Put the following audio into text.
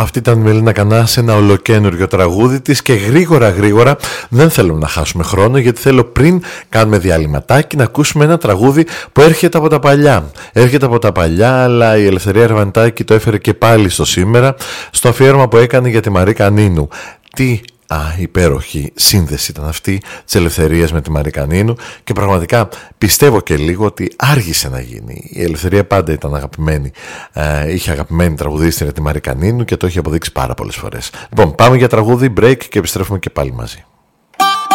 Αυτή ήταν η Μελίνα Κανά σε ένα ολοκαίνουργιο τραγούδι της και γρήγορα δεν θέλουμε να χάσουμε χρόνο, γιατί θέλω πριν κάνουμε διαλυματάκι να ακούσουμε ένα τραγούδι που έρχεται από τα παλιά. Έρχεται από τα παλιά, αλλά η Ελευθερία Αρβανιτάκη το έφερε και πάλι στο σήμερα, στο αφιέρωμα που έκανε για τη Μαρίκα Νίνου. Τι υπέροχη σύνδεση ήταν αυτή της Ελευθερίας με τη Μαρίκα Νίνου, και πραγματικά πιστεύω και λίγο ότι άργησε να γίνει. Η Ελευθερία πάντα ήταν αγαπημένη, είχε αγαπημένη τραγουδίστρια τη Μαρίκα Νίνου και το έχει αποδείξει πάρα πολλές φορές. Λοιπόν, πάμε για τραγούδι, break και επιστρέφουμε και πάλι μαζί.